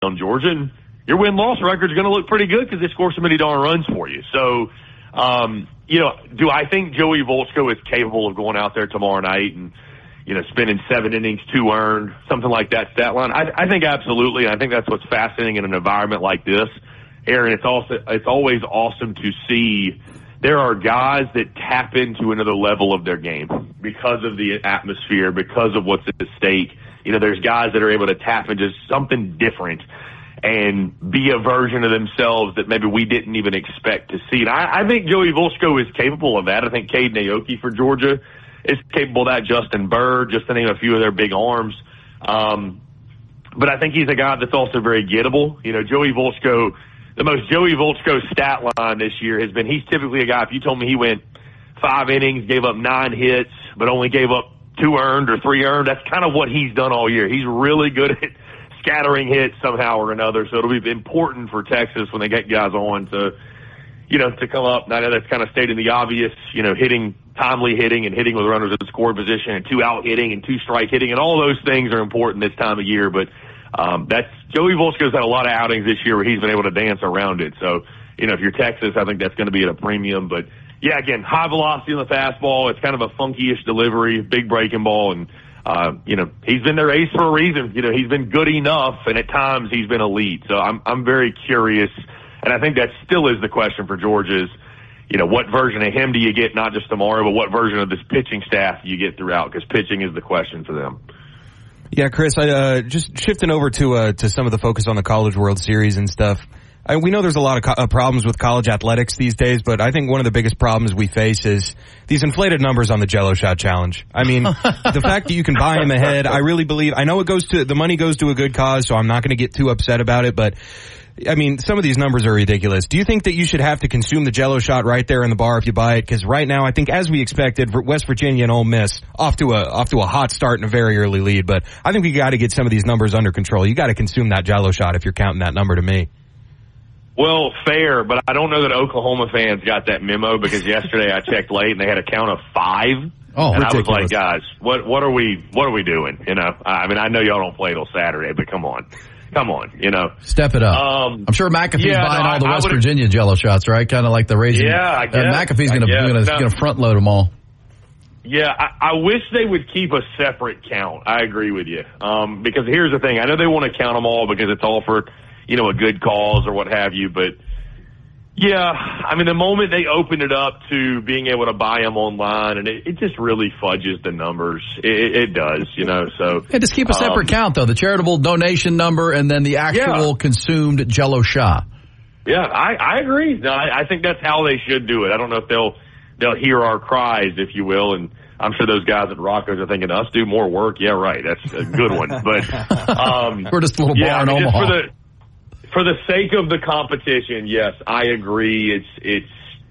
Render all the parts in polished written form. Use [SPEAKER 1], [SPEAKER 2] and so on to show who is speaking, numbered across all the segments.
[SPEAKER 1] on Georgia, and your win-loss record is going to look pretty good because they score so many darn runs for you. So, do I think Joey Volchko is capable of going out there tomorrow night and, spending 7 innings, 2 earned, something like that stat line? I think absolutely. I think that's what's fascinating in an environment like this. Aaron, it's always awesome to see there are guys that tap into another level of their game because of the atmosphere, because of what's at stake. There's guys that are able to tap into something different and be a version of themselves that maybe we didn't even expect to see. And I think Joey Volchko is capable of that. I think Caden Aoki for Georgia is capable of that. Justin Bird, just to name a few of their big arms. But I think he's a guy that's also very gettable. Joey Volchko, the most Joey Volchko stat line this year has been he's typically a guy, if you told me he went 5 innings, gave up 9 hits, but only gave up 2 earned or 3 earned, that's kind of what he's done all year. He's really good at scattering hits somehow or another. So it'll be important for Texas when they get guys on to come up. I know that's kind of stating the obvious, hitting, timely hitting and hitting with runners at the score position and 2 out hitting and 2 strike hitting. And all those things are important this time of year. But that's Joey Volchko's had a lot of outings this year where he's been able to dance around it. So, if you're Texas, I think that's going to be at a premium. But, yeah, again, high velocity on the fastball. It's kind of a funky-ish delivery, big breaking ball. And, he's been their ace for a reason. He's been good enough, and at times he's been elite. So I'm very curious. And I think that still is the question for Georgia is, what version of him do you get, not just tomorrow, but what version of this pitching staff do you get throughout? Because pitching is the question for them.
[SPEAKER 2] Yeah, Chris, I just shifting over to some of the focus on the College World Series and stuff. We know there's a lot of problems with college athletics these days, but I think one of the biggest problems we face is these inflated numbers on the Jello Shot Challenge. I mean, the fact that you can buy them ahead, I really believe, I know the money goes to a good cause, so I'm not going to get too upset about it, but I mean, some of these numbers are ridiculous. Do you think that you should have to consume the Jello shot right there in the bar if you buy it? Because right now, I think as we expected, West Virginia and Ole Miss off to a hot start and a very early lead. But I think we got to get some of these numbers under control. You got to consume that Jello shot if you're counting that number to me.
[SPEAKER 1] Well, fair, but I don't know that Oklahoma fans got that memo because yesterday I checked late and they had a count of 5.
[SPEAKER 3] Oh,
[SPEAKER 1] and
[SPEAKER 3] ridiculous.
[SPEAKER 1] I was like, guys, what are we doing? I mean, I know y'all don't play till Saturday, but come on,
[SPEAKER 3] Step it up. I'm sure McAfee's buying all the West Virginia Jello shots, right? Kind of like the raising.
[SPEAKER 1] Yeah, I guess.
[SPEAKER 3] McAfee's going to front load them all.
[SPEAKER 1] Yeah, I wish they would keep a separate count. I agree with you. Because here's the thing. I know they want to count them all because it's all for, a good cause or what have you. But, yeah, I mean, the moment they opened it up to being able to buy them online, and it just really fudges the numbers. It does, so.
[SPEAKER 3] Yeah, just keep a separate count, though. The charitable donation number and then the actual consumed Jello shot.
[SPEAKER 1] Yeah, I agree. No, I think that's how they should do it. I don't know if they'll hear our cries, if you will, and I'm sure those guys at Rocco's are thinking, us do more work? Yeah, right. That's a good one. But
[SPEAKER 3] we're just a little bar in Omaha.
[SPEAKER 1] For the sake of the competition, yes, I agree. It's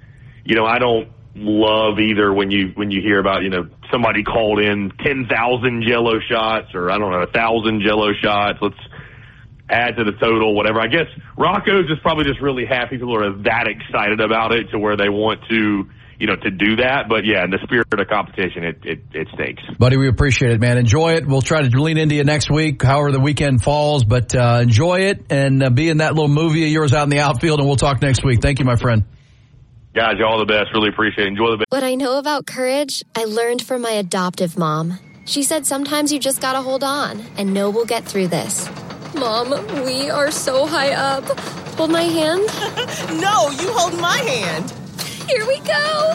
[SPEAKER 1] I don't love either when you hear about, somebody called in 10,000 Jello shots or 1,000 Jello shots. Let's add to the total, whatever. I guess Rocco's is probably just really happy people are that excited about it to where they want to do that. But, yeah, in the spirit of competition, it stinks.
[SPEAKER 3] Buddy, we appreciate it, man. Enjoy it. We'll try to lean into you next week, however the weekend falls. But enjoy it and be in that little movie of yours out in the outfield, and we'll talk next week. Thank you, my friend.
[SPEAKER 1] Guys, y'all the best. Really appreciate it. Enjoy the best.
[SPEAKER 4] What I know about courage, I learned from my adoptive mom. She said sometimes you just gotta hold on and know we'll get through this. Mom, we are so high up. Hold my hand.
[SPEAKER 5] No, you hold my hand.
[SPEAKER 4] Here we go.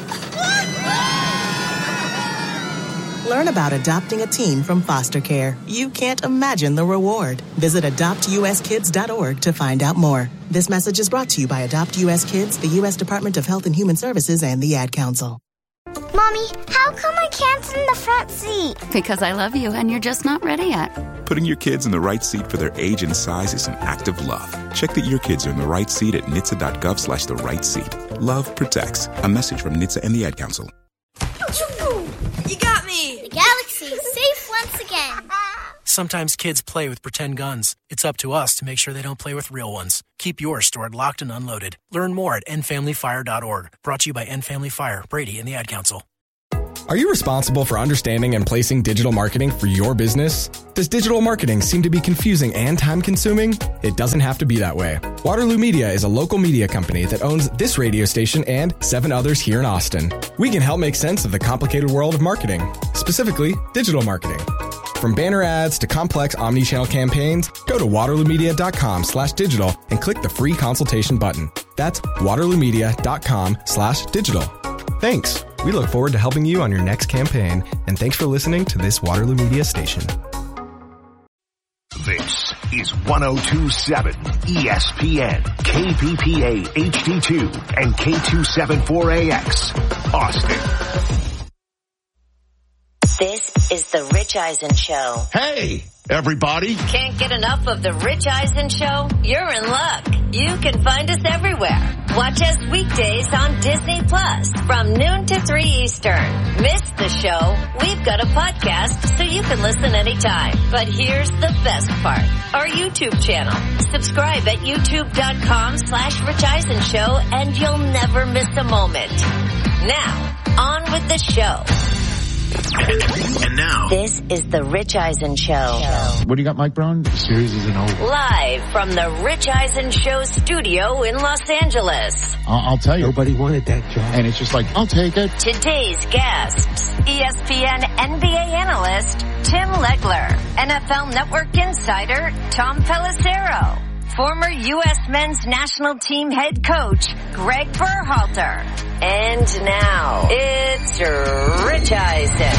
[SPEAKER 5] Learn about adopting a teen from foster care. You can't imagine the reward. Visit adoptuskids.org to find out more. This message is brought to you by Adopt U.S. Kids, the U.S. Department of Health and Human Services, and the Ad Council.
[SPEAKER 6] Mommy, how come I can't sit in the front seat?
[SPEAKER 7] Because I love you and you're just not ready yet.
[SPEAKER 8] Putting your kids in the right seat for their age and size is an act of love. Check that your kids are in the right seat at NHTSA.gov/the right seat. Love protects. A message from NHTSA and the Ad Council.
[SPEAKER 9] You got me!
[SPEAKER 6] The galaxy is safe once again.
[SPEAKER 10] Sometimes kids play with pretend guns. It's up to us to make sure they don't play with real ones. Keep yours stored locked and unloaded. Learn more at endfamilyfire.org. Brought to you by End Family Fire, Brady, and the Ad Council.
[SPEAKER 11] Are you responsible for understanding and placing digital marketing for your business? Does digital marketing seem to be confusing and time-consuming? It doesn't have to be that way. Waterloo Media is a local media company that owns this radio station and 7 others here in Austin. We can help make sense of the complicated world of marketing, specifically digital marketing. From banner ads to complex omni-channel campaigns, go to waterloomedia.com/digital and click the free consultation button. That's waterloomedia.com/digital. Thanks. We look forward to helping you on your next campaign, and thanks for listening to this Waterloo Media station.
[SPEAKER 12] This is 102.7 ESPN, KPPA HD2, and K274AX, Austin.
[SPEAKER 13] This is the Rich Eisen Show.
[SPEAKER 12] Hey, everybody.
[SPEAKER 13] Can't get enough of the Rich Eisen Show? You're in luck. You can find us everywhere. Watch us weekdays on Disney Plus from noon to 3 Eastern. Miss the show? We've got a podcast so you can listen anytime. But here's the best part. Our YouTube channel. Subscribe at youtube.com/Rich Eisen Show and you'll never miss a moment. Now, on with the show.
[SPEAKER 12] And now,
[SPEAKER 13] this is the Rich Eisen Show.
[SPEAKER 14] What do you got, Mike Brown? The series isn't over.
[SPEAKER 13] Live from the Rich Eisen Show studio in Los Angeles.
[SPEAKER 14] I'll tell you. Nobody wanted that job. And it's just like, I'll take it.
[SPEAKER 13] Today's guests, ESPN NBA analyst Tim Legler, NFL Network insider Tom Pelissero, former U.S. men's national team head coach Greg Berhalter. And now, it's Rich Eisen.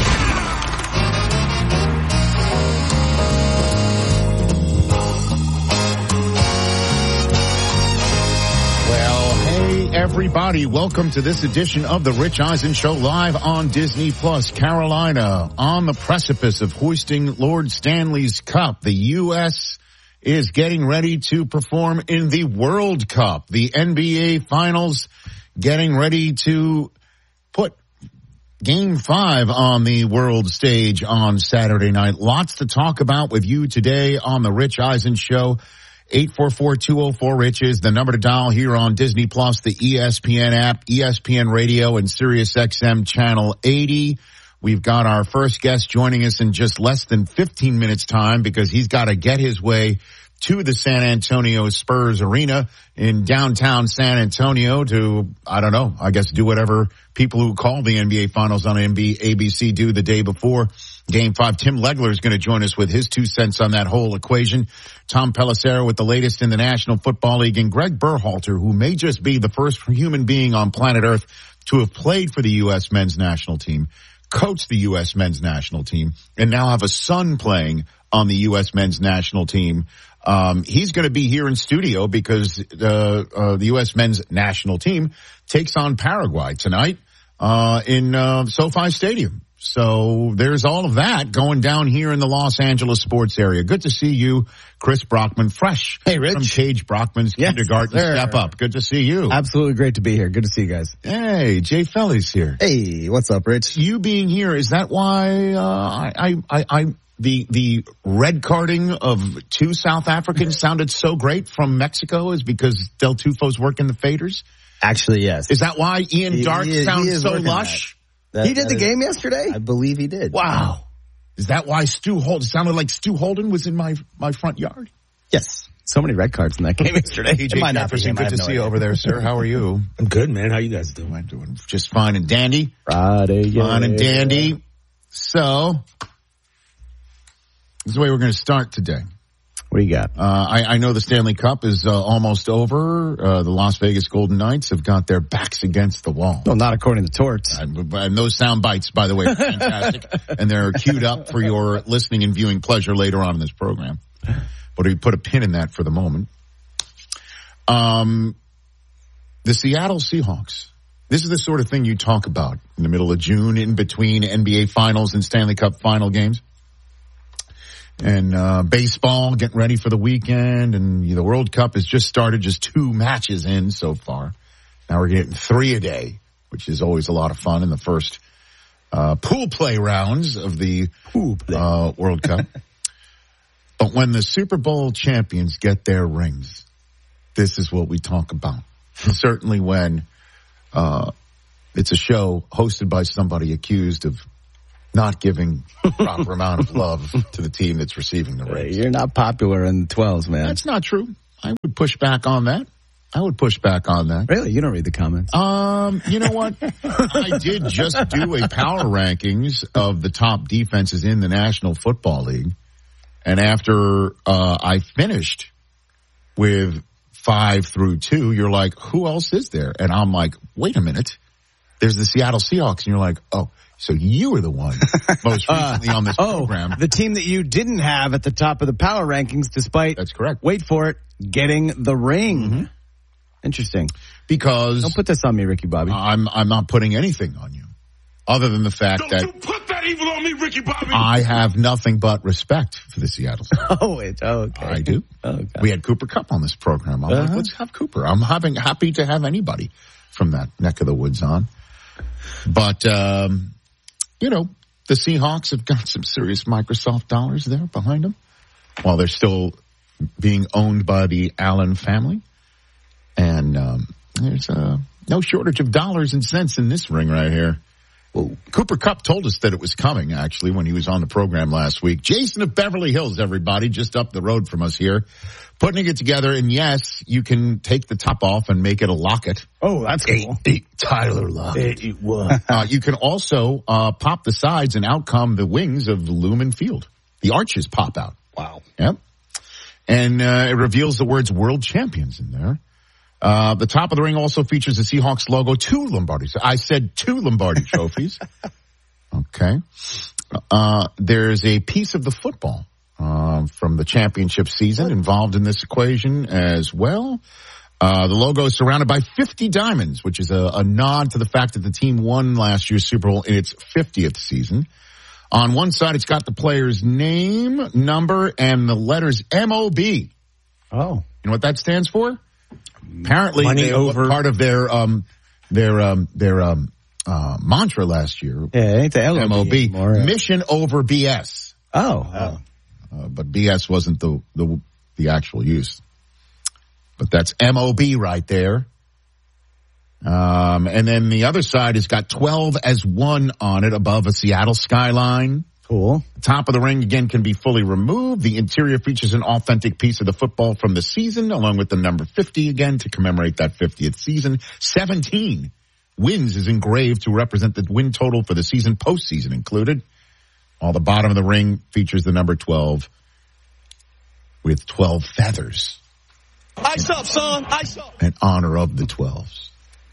[SPEAKER 14] Well, hey, everybody. Welcome to this edition of the Rich Eisen Show live on Disney Plus. Carolina on the precipice of hoisting Lord Stanley's Cup. The U.S. is getting ready to perform in the World Cup. The NBA Finals getting ready to put Game 5 on the world stage on Saturday night. Lots to talk about with you today on the Rich Eisen Show. 844-204-RICH is the number to dial here on Disney Plus, the ESPN app, ESPN Radio, and Sirius XM Channel 80. We've got our first guest joining us in just less than 15 minutes time because he's got to get his way to the San Antonio Spurs Arena in downtown San Antonio to, I don't know, I guess do whatever people who call the NBA Finals on ABC do the day before Game 5. Tim Legler is going to join us with his 2 cents on that whole equation. Tom Pelissero with the latest in the National Football League, and Greg Berhalter, who may just be the first human being on planet Earth to have played for the U.S. men's national team, coached the U.S. men's national team, and now have a son playing on the U.S. men's national team. He's going to be here in studio because the U.S. men's national team takes on Paraguay tonight in SoFi Stadium. So there's all of that going down here in the Los Angeles sports area. Good to see you, Chris Brockman, fresh from Cage Brockman's kindergarten step up. Good to see you.
[SPEAKER 15] Absolutely great to be here. Good to see you guys.
[SPEAKER 14] Hey, Jay Felly's here.
[SPEAKER 15] Hey, what's up, Rich?
[SPEAKER 14] You being here, is that why the red carding of 2 South Africans sounded so great from Mexico is because Del Tufo's working the faders?
[SPEAKER 15] Actually, yes.
[SPEAKER 14] Is that why Ian Dark sounds so lush?
[SPEAKER 15] He did the game yesterday? I believe he did.
[SPEAKER 14] Wow. Is that why Stu Holden sounded like Stu Holden was in my front yard?
[SPEAKER 15] Yes. So many red cards in that game yesterday.
[SPEAKER 14] TJ Jefferson, good to see you over there, sir. How are you?
[SPEAKER 16] I'm good, man. How you guys doing?
[SPEAKER 14] I'm doing just fine and dandy.
[SPEAKER 15] Friday.
[SPEAKER 14] Fine and dandy. So, this is the way we're going to start today.
[SPEAKER 15] What do you got?
[SPEAKER 14] I know the Stanley Cup is almost over. The Las Vegas Golden Knights have got their backs against the wall.
[SPEAKER 15] No, not according to Torts.
[SPEAKER 14] And those sound bites, by the way, are fantastic. And they're queued up for your listening and viewing pleasure later on in this program. But we put a pin in that for the moment. The Seattle Seahawks. This is the sort of thing you talk about in the middle of June, in between NBA Finals and Stanley Cup final games. And baseball, getting ready for the weekend, and the World Cup has just started, just 2 matches in so far. Now we're getting 3 a day, which is always a lot of fun in the first pool play rounds of the World Cup. But when the Super Bowl champions get their rings, this is what we talk about. Certainly when It's a show hosted by somebody accused of not giving the proper amount of love to the team that's receiving the rings.
[SPEAKER 15] You're not popular in the 12s, man.
[SPEAKER 14] That's not true. I would push back on that.
[SPEAKER 15] Really? You don't read the comments?
[SPEAKER 14] You know what? I did just do a power rankings of the top defenses in the National Football League. And after I finished with 5 through 2, you're like, who else is there? And I'm like, wait a minute. There's the Seattle Seahawks. And you're like, oh, so you were the one most recently on this program.
[SPEAKER 15] The team that you didn't have at the top of the power rankings despite,
[SPEAKER 14] that's correct,
[SPEAKER 15] wait for it, getting the ring.
[SPEAKER 14] Mm-hmm.
[SPEAKER 15] Interesting.
[SPEAKER 14] Because
[SPEAKER 15] don't put this on me, Ricky Bobby.
[SPEAKER 14] I'm not putting anything on you other than the fact
[SPEAKER 12] Don't
[SPEAKER 14] that
[SPEAKER 12] you put that evil on me, Ricky Bobby.
[SPEAKER 14] I have nothing but respect for the Seattle Seahawks.
[SPEAKER 15] Okay.
[SPEAKER 14] I do.
[SPEAKER 15] Okay.
[SPEAKER 14] We had Cooper Kupp on this program. I'm like, let's have Cooper. I'm happy to have anybody from that neck of the woods on. But, you know, the Seahawks have got some serious Microsoft dollars there behind them while they're still being owned by the Allen family. And there's no shortage of dollars and cents in this ring right here. Well, Cooper Kupp told us that it was coming, actually, when he was on the program last week. Jason of Beverly Hills, everybody, just up the road from us here, putting it together. And, yes, you can take the top off and make it a locket.
[SPEAKER 15] Oh, that's cool.
[SPEAKER 14] Tyler Lockett. You can also pop the sides, and out come the wings of Lumen Field. The arches pop out.
[SPEAKER 15] Wow.
[SPEAKER 14] Yep. And it reveals the words World Champions in there. The top of the ring also features the Seahawks logo, 2 Lombardi. I said 2 Lombardi trophies. Okay. There's a piece of the football from the championship season involved in this equation as well. The logo is surrounded by 50 diamonds, which is a nod to the fact that the team won last year's Super Bowl in its 50th season. On one side, it's got the player's name, number, and the letters MOB.
[SPEAKER 15] Oh.
[SPEAKER 14] You know what that stands for? Apparently, part of their mantra last year.
[SPEAKER 15] Yeah, it ain't the
[SPEAKER 14] MOB
[SPEAKER 15] anymore.
[SPEAKER 14] Mission over BS.
[SPEAKER 15] Oh.
[SPEAKER 14] But BS wasn't the actual use. But that's MOB right there. And then the other side has got 12 as 1 on it above a Seattle skyline.
[SPEAKER 15] Cool.
[SPEAKER 14] The top of the ring, again, can be fully removed. The interior features an authentic piece of the football from the season, along with the number 50 again to commemorate that 50th season. 17 wins is engraved to represent the win total for the season, postseason included. While the bottom of the ring features the number 12 with 12 feathers.
[SPEAKER 16] Ice up, son. Ice up.
[SPEAKER 14] In honor of the 12s.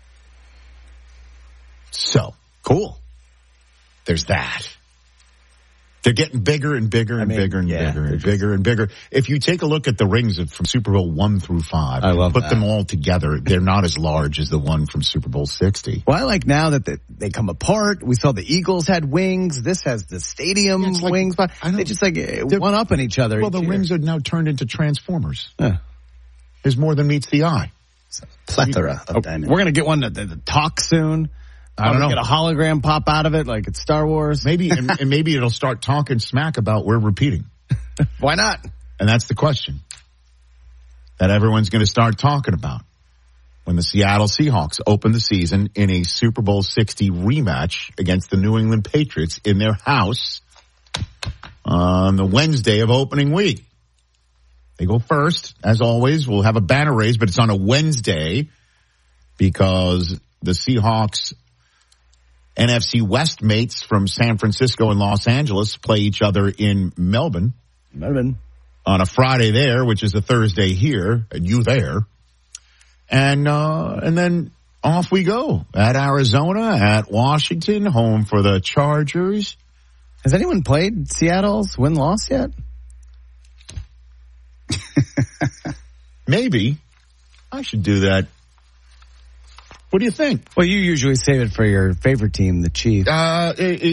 [SPEAKER 14] So, cool. There's that. They're getting bigger and bigger and bigger and bigger and bigger and bigger. If you take a look at the rings from Super Bowl 1 through 5, put them all together, they're not as large as the one from Super Bowl 60.
[SPEAKER 15] Well, I like now that they come apart. We saw the Eagles had wings. This has the stadium wings. But they just one up on each other.
[SPEAKER 14] Well, the rings are now turned into Transformers. Yeah. There's more than meets the eye.
[SPEAKER 15] It's a plethora of diamonds. We're going to get one that talks soon.
[SPEAKER 14] I don't know.
[SPEAKER 15] Get a hologram pop out of it like it's Star Wars.
[SPEAKER 14] Maybe, and maybe it'll start talking smack about we're repeating.
[SPEAKER 15] Why not?
[SPEAKER 14] And that's the question that everyone's going to start talking about when the Seattle Seahawks open the season in a Super Bowl 60 rematch against the New England Patriots in their house on the Wednesday of opening week. They go first, as always. We'll have a banner raise, but it's on a Wednesday because the Seahawks NFC West mates from San Francisco and Los Angeles play each other in Melbourne. On a Friday there, which is a Thursday here, and you there. And then off we go at Arizona, at Washington, home for the Chargers.
[SPEAKER 15] Has anyone played Seattle's win-loss yet?
[SPEAKER 14] Maybe. I should do that. What do you think?
[SPEAKER 15] Well, you usually save it for your favorite team, the Chiefs.
[SPEAKER 14] I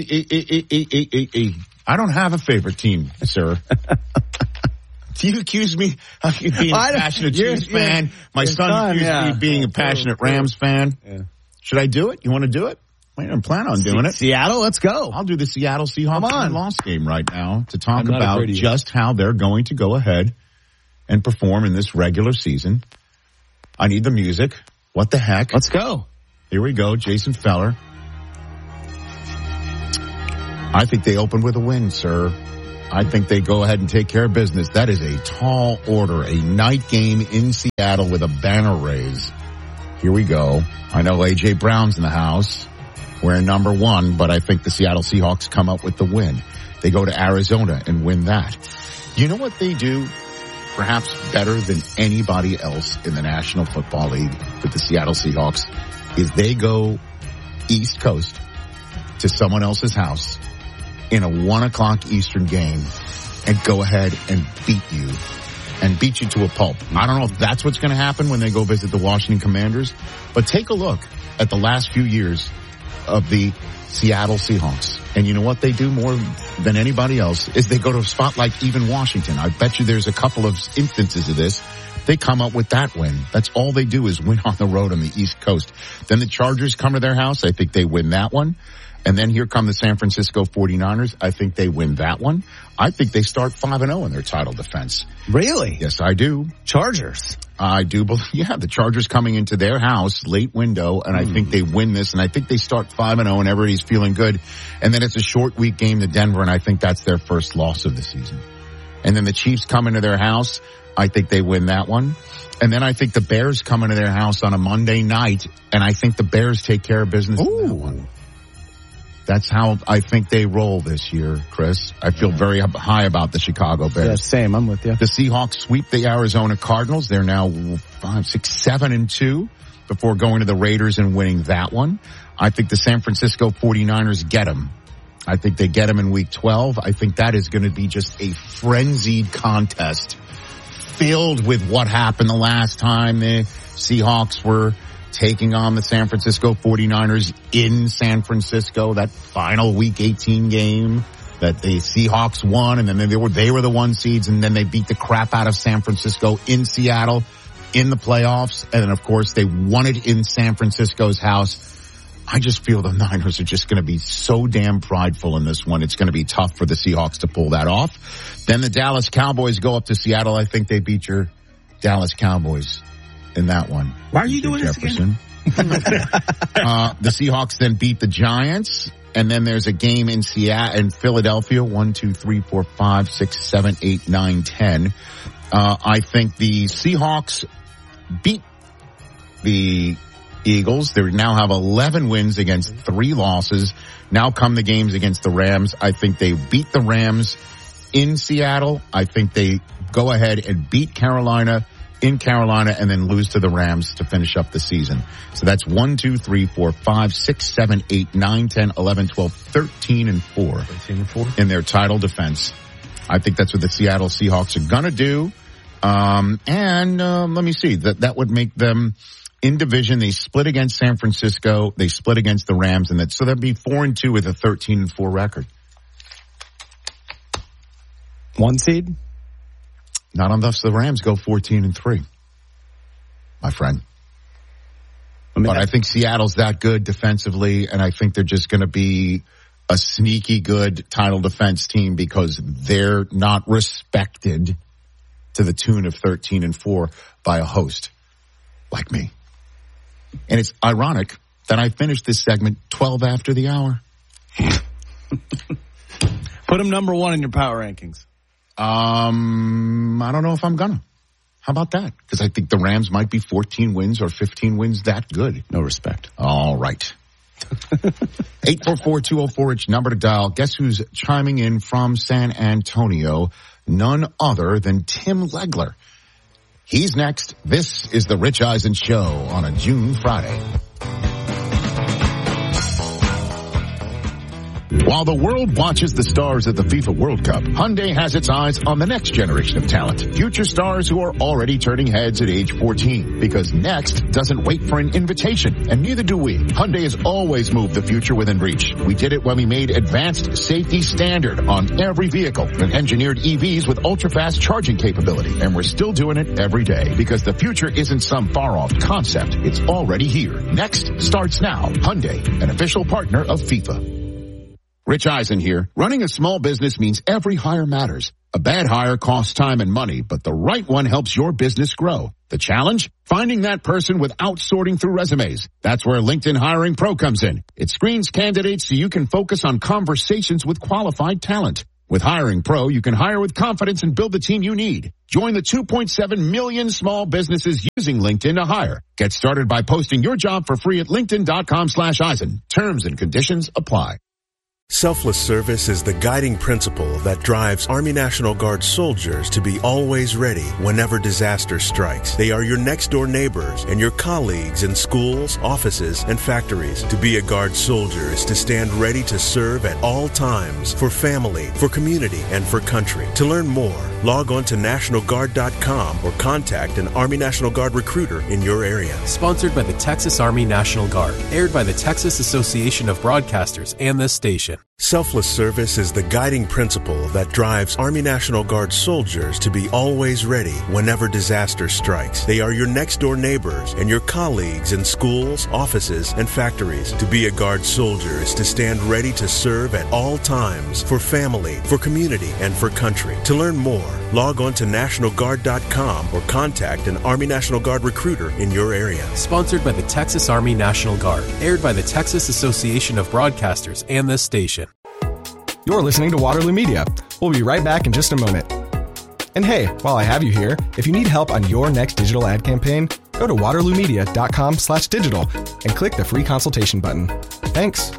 [SPEAKER 14] don't have a favorite team, sir. Do you accuse me of being a passionate Chiefs fan? My son accused me of being a passionate Rams fan. Yeah. Should I do it? You want to do it? I don't plan on doing it.
[SPEAKER 15] Seattle, let's go.
[SPEAKER 14] I'll do the Seattle Seahawks loss game right now to talk about just how they're going to go ahead and perform in this regular season. I need the music. What the heck?
[SPEAKER 15] Let's go.
[SPEAKER 14] Here we go, Jason Feller. I think they open with a win, sir. I think they go ahead and take care of business. That is a tall order, a night game in Seattle with a banner raise. Here we go. I know A.J. Brown's in the house. We're in number 1, but I think the Seattle Seahawks come up with the win. They go to Arizona and win that. You know what they do perhaps better than anybody else in the National Football League with the Seattle Seahawks is they go East Coast to someone else's house in a 1:00 Eastern game and go ahead and beat you to a pulp. I don't know if that's what's going to happen when they go visit the Washington Commanders, but take a look at the last few years of the Seattle Seahawks. And you know what they do more than anybody else is they go to a spot like even Washington. I bet you there's a couple of instances of this. They come up with that win. That's all they do is win on the road on the East Coast. Then the Chargers come to their house. I think they win that one. And then here come the San Francisco 49ers. I think they win that one. I think they start 5-0 in their title defense.
[SPEAKER 15] Really?
[SPEAKER 14] Yes, I do.
[SPEAKER 15] Chargers.
[SPEAKER 14] I do believe, the Chargers coming into their house, late window, and I think they win this, and I think they start 5-0 and everybody's feeling good. And then it's a short week game to Denver, and I think that's their first loss of the season. And then the Chiefs come into their house. I think they win that one. And then I think the Bears come into their house on a Monday night, and I think the Bears take care of business in that one. That's how I think they roll this year, Chris. I feel very high about the Chicago Bears.
[SPEAKER 15] Yeah, same. I'm with you.
[SPEAKER 14] The Seahawks sweep the Arizona Cardinals. They're now 5, 6, 7-2 before going to the Raiders and winning that one. I think the San Francisco 49ers get them. I think they get them in week 12. I think that is going to be just a frenzied contest filled with what happened the last time the Seahawks were taking on the San Francisco 49ers in San Francisco, that final week 18 game that the Seahawks won, and then they were the 1 seeds, and then they beat the crap out of San Francisco in Seattle in the playoffs, and then of course they won it in San Francisco's house. I just feel the Niners are just going to be so damn prideful in this one. It's going to be tough for the Seahawks to pull that off. Then the Dallas Cowboys go up to Seattle. I think they beat your Dallas Cowboys in that one.
[SPEAKER 12] Why are you doing
[SPEAKER 14] Jefferson. This again? The Seahawks then beat the Giants, and then there's a game in Philadelphia. 1, 2, 3, 4, 5, 6, 7, 8, 9, 10. I think the Seahawks beat the Eagles. They now have 11 wins against 3 losses. Now come the games against the Rams. I think they beat the Rams in Seattle. I think they go ahead and beat Carolina in Carolina and then lose to the Rams to finish up the season. So that's 1, 2, 3, 4, 5, 6, 7, 8, 9, 10, 11, 12, 13, and 4 in their title defense. I think that's what the Seattle Seahawks are going to do. Let me see. That would make them in division. They split against San Francisco. They split against the Rams, and so that'd be 4-2 with a 13-4 record.
[SPEAKER 15] 1 seed?
[SPEAKER 14] Not unless the Rams go 14-3, my friend. But I think Seattle's that good defensively, and I think they're just going to be a sneaky good title defense team because they're not respected to the tune of 13-4 by a host like me. And it's ironic that I finished this segment 12 after the hour.
[SPEAKER 15] Put them number 1 in your power rankings.
[SPEAKER 14] I don't know if I'm gonna. How about that? Because I think the Rams might be 14 wins or 15 wins that good.
[SPEAKER 15] No respect.
[SPEAKER 14] All right. 844-204, it's number to dial. Guess who's chiming in from San Antonio? None other than Tim Legler. He's next. This is the Rich Eisen Show on a June Friday. While the world watches the stars at the FIFA World Cup, Hyundai has its eyes on the next generation of talent. Future stars who are already turning heads at age 14. Because next doesn't wait for an invitation, and neither do we. Hyundai has always moved the future within reach. We did it when we made advanced safety standard on every vehicle and engineered EVs with ultra-fast charging capability. And we're still doing it every day because the future isn't some far-off concept. It's already here. Next starts now. Hyundai, an official partner of FIFA. Rich Eisen here. Running a small business means every hire matters. A bad hire costs time and money, but the right one helps your business grow. The challenge? Finding that person without sorting through resumes. That's where LinkedIn Hiring Pro comes in. It screens candidates so you can focus on conversations with qualified talent. With Hiring Pro, you can hire with confidence and build the team you need. Join the 2.7 million small businesses using LinkedIn to hire. Get started by posting your job for free at linkedin.com/Eisen. Terms and conditions apply.
[SPEAKER 17] Selfless service is the guiding principle that drives Army National Guard soldiers to be always ready whenever disaster strikes. They are your next-door neighbors and your colleagues in schools, offices, and factories. To be a Guard soldier is to stand ready to serve at all times for family, for community, and for country. To learn more, log on to NationalGuard.com or contact an Army National Guard recruiter in your area.
[SPEAKER 18] Sponsored by the Texas Army National Guard. Aired by the Texas Association of Broadcasters and this station.
[SPEAKER 17] Selfless service is the guiding principle that drives Army National Guard soldiers to be always ready whenever disaster strikes. They are your next-door neighbors and your colleagues in schools, offices, and factories. To be a Guard soldier is to stand ready to serve at all times for family, for community, and for country. To learn more, log on to NationalGuard.com or contact an Army National Guard recruiter in your area.
[SPEAKER 18] Sponsored by the Texas Army National Guard. Aired by the Texas Association of Broadcasters and this station.
[SPEAKER 11] You're listening to Waterloo Media. We'll be right back in just a moment. And hey, while I have you here, if you need help on your next digital ad campaign, go to waterloomedia.com/digital and click the free consultation button. Thanks.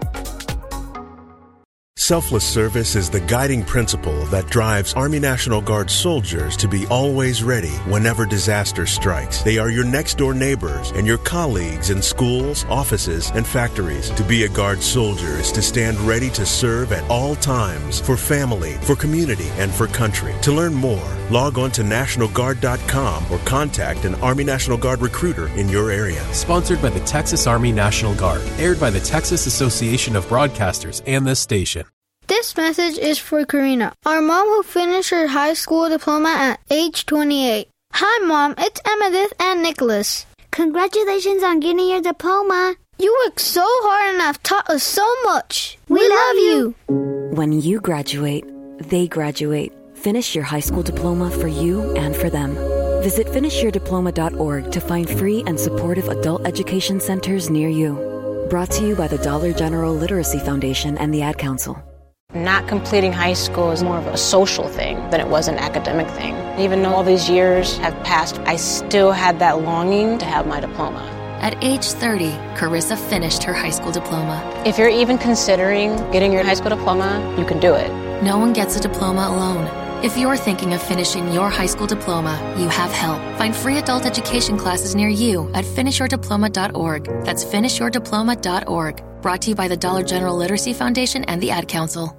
[SPEAKER 17] Selfless service is the guiding principle that drives Army National Guard soldiers to be always ready whenever disaster strikes. They are your next-door neighbors and your colleagues in schools, offices, and factories. To be a Guard soldier is to stand ready to serve at all times for family, for community, and for country. To learn more, log on to NationalGuard.com or contact an Army National Guard recruiter in your area.
[SPEAKER 18] Sponsored by the Texas Army National Guard. Aired by the Texas Association of Broadcasters and this station.
[SPEAKER 19] This message is for Karina, our mom who finished her high school diploma at age 28. Hi, Mom. It's Emmettith and Nicholas.
[SPEAKER 6] Congratulations on getting your diploma.
[SPEAKER 19] You worked so hard and have taught us so much. We love you.
[SPEAKER 20] When you graduate, they graduate. Finish your high school diploma for you and for them. Visit finishyourdiploma.org to find free and supportive adult education centers near you. Brought to you by the Dollar General Literacy Foundation and the Ad Council.
[SPEAKER 21] Not completing high school is more of a social thing than it was an academic thing. Even though all these years have passed, I still had that longing to have my diploma.
[SPEAKER 22] At age 30, Carissa finished her high school diploma.
[SPEAKER 21] If you're even considering getting your high school diploma, you can do it.
[SPEAKER 22] No one gets a diploma alone. If you're thinking of finishing your high school diploma, you have help. Find free adult education classes near you at finishyourdiploma.org. That's finishyourdiploma.org. Brought to you by the Dollar General Literacy Foundation and the Ad Council.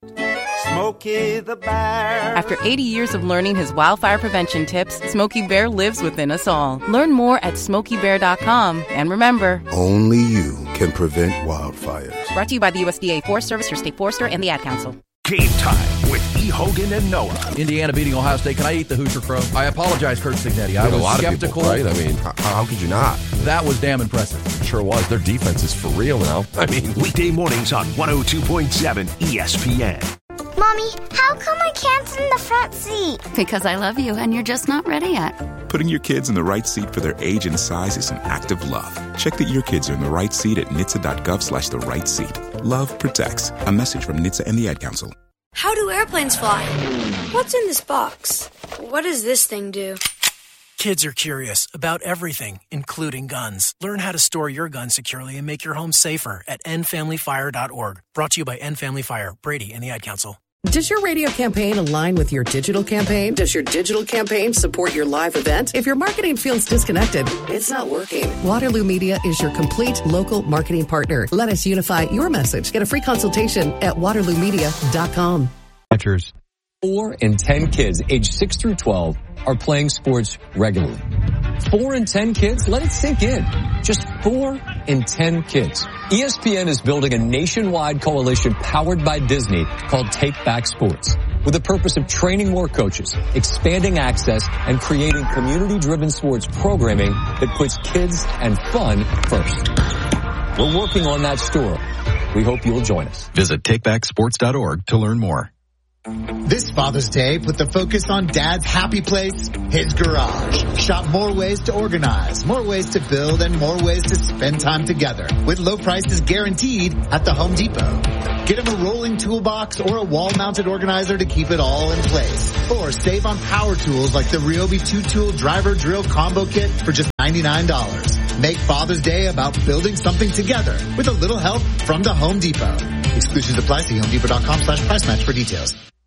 [SPEAKER 23] Smokey the Bear. After 80 years of learning his wildfire prevention tips, Smokey Bear lives within us all. Learn more at SmokeyBear.com. And remember,
[SPEAKER 24] only you can prevent wildfires.
[SPEAKER 23] Brought to you by the USDA Forest Service, your state forester, and the Ad Council.
[SPEAKER 25] Game time with E. Hogan and Noah.
[SPEAKER 3] Indiana beating Ohio State. Can I eat the Hoosier Crow? I apologize, Curt Cignetti. I was
[SPEAKER 26] a lot
[SPEAKER 3] skeptical.
[SPEAKER 26] Of people, right? I mean, how could you not?
[SPEAKER 3] That was damn impressive.
[SPEAKER 26] It sure was. Their defense is for real now. I mean,
[SPEAKER 25] weekday mornings on 102.7 ESPN.
[SPEAKER 6] Mommy, how come I can't sit in the front seat?
[SPEAKER 7] Because I love you and you're just not ready yet.
[SPEAKER 8] Putting your kids in the right seat for their age and size is an act of love. Check that your kids are in the right seat at nhtsa.gov/the right seat. Love protects. A message from NHTSA and the Ad Council.
[SPEAKER 9] How do airplanes fly? What's in this box? What does this thing do?
[SPEAKER 10] Kids are curious about everything, including guns. Learn how to store your gun securely and make your home safer at endfamilyfire.org. Brought to you by End Family Fire, Brady, and the Ad Council.
[SPEAKER 27] Does your radio campaign align with your digital campaign? Does your digital campaign support your live event? If your marketing feels disconnected, it's not working. Waterloo Media is your complete local marketing partner. Let us unify your message. Get a free consultation at waterloomedia.com.
[SPEAKER 28] 4 in 10 kids aged 6 through 12 are playing sports regularly. 4 in 10 kids? Let it sink in. Just 4 in 10 kids. ESPN is building a nationwide coalition powered by Disney called Take Back Sports, with the purpose of training more coaches, expanding access, and creating community-driven sports programming that puts kids and fun first. We're working on that story. We hope you'll join us.
[SPEAKER 29] Visit takebacksports.org to learn more.
[SPEAKER 1] This Father's Day, put the focus on Dad's happy place, his garage. Shop more ways to organize, more ways to build, and more ways to spend time together with low prices guaranteed at the Home Depot. Get him a rolling toolbox or a wall-mounted organizer to keep it all in place. Or save on power tools like the Ryobi 2-tool driver drill combo kit for just $99. Make Father's Day about building something together with a little help from the Home Depot. Exclusions apply. See HomeDepot.com/price match for details.